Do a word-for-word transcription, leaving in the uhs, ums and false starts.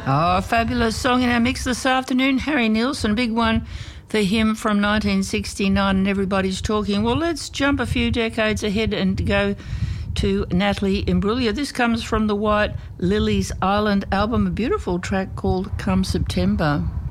Oh, fabulous song in our mix this afternoon. Harry Nilsson, big one for him from nineteen sixty-nine, and everybody's talking. Well, let's jump a few decades ahead and go to Natalie Imbruglia. This comes from the White Lilies Island album, a beautiful track called Come September.